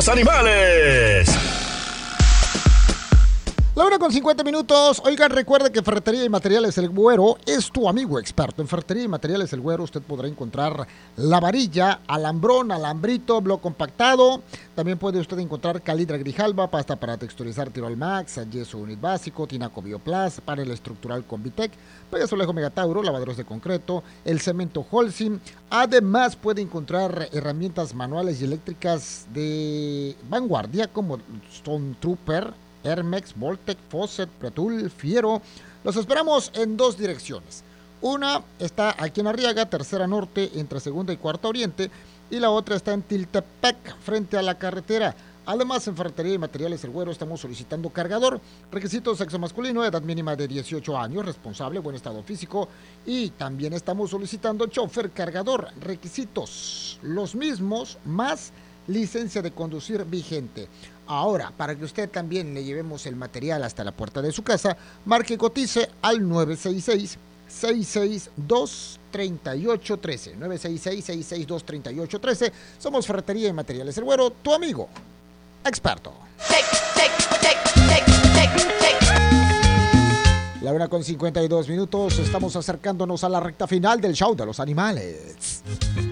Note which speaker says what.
Speaker 1: los animales.
Speaker 2: La 1:50. Oigan, recuerde que Ferretería y Materiales El Güero es tu amigo experto. En Ferretería y Materiales El Güero usted podrá encontrar la varilla, alambrón, alambrito, bloc compactado. También puede usted encontrar calidra Grijalba, pasta para texturizar Tirol Max, yeso unit básico, tinaco Bioplast, panel estructural Convitec, Pegasolejo Megatauro, lavaderos de concreto, el cemento Holcim. Además puede encontrar herramientas manuales y eléctricas de vanguardia como Stone Trooper, Hermex, Voltec, Fawcett, Pretul, Fiero. Los esperamos en dos direcciones. Una está aquí en Arriaga, Tercera Norte, entre Segunda y Cuarta Oriente, y la otra está en Tiltepec, frente a la carretera. Además, en Ferretería y Materiales El Güero estamos solicitando cargador. Requisitos: sexo masculino, edad mínima de 18 años, responsable, buen estado físico. Y también estamos solicitando chofer cargador. Requisitos los mismos, más licencia de conducir vigente. Ahora, para que usted también le llevemos el material hasta la puerta de su casa, marque y cotice al 966-662-3813. 966-662-3813. Somos Ferretería y Materiales El Güero, tu amigo experto. La 1:52. Estamos acercándonos a la recta final del show de los animales.